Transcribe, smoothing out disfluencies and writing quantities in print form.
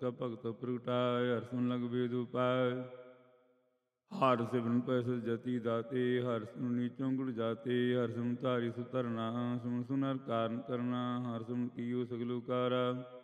ਕਾ ਭਗਤ ਪ੍ਰਗਟਾਇ। ਹਰਿ ਸੁਣ ਲਗ ਵੇਦ ਉਪਾਇ। ਹਰਿ ਸਿਮਰਨ ਪੈਸ ਜਤੀ ਦਾਤੇ। ਹਰਿ ਸੁਣ ਨੀਚੋਂ ਗੁੜ ਜਾਤੇ। ਹਰਿ ਸੁਣ ਧਾਰੀ ਸੁਧਰਨਾ। ਸੁਣ ਸੁਨ ਹਰਿ ਕਾਰਨ ਕਰਨਾ। ਹਰਿ ਸੁਣ ਕੀਓ ਸਗਲ ਉਕਾਰਾ।